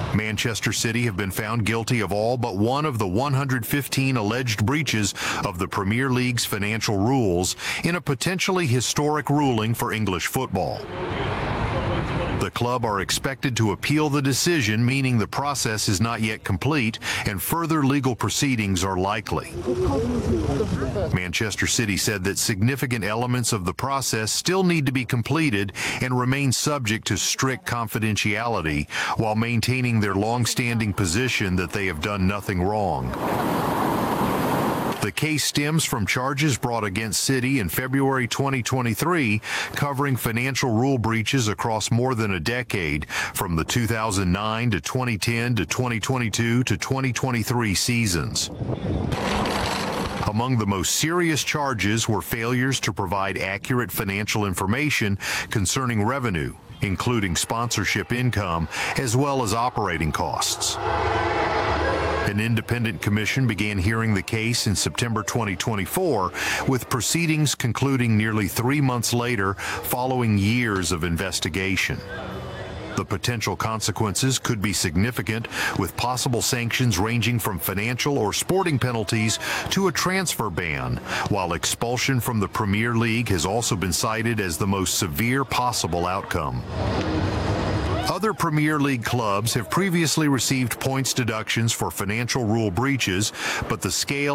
Manchester City have been found guilty of all but one of the 115 alleged breaches of the Premier League's financial rules in a potentially historic ruling for English football. The club are expected to appeal the decision, meaning the process is not yet complete and further legal proceedings are likely. Manchester City said that significant elements of the process still need to be completed and remain subject to strict confidentiality while maintaining their long-standing position that they have done nothing wrong. The case stems from charges brought against City in February 2023 covering financial rule breaches across more than a decade, from the 2009 to 2010 to 2022 to 2023 seasons. Among the most serious charges were failures to provide accurate financial information concerning revenue, including sponsorship income, as well as operating costs. An independent commission began hearing the case in September 2024, with proceedings concluding nearly 3 months later following years of investigation. The potential consequences could be significant, with possible sanctions ranging from financial or sporting penalties to a transfer ban, while expulsion from the Premier League has also been cited as the most severe possible outcome. Other Premier League clubs have previously received points deductions for financial rule breaches, but the scale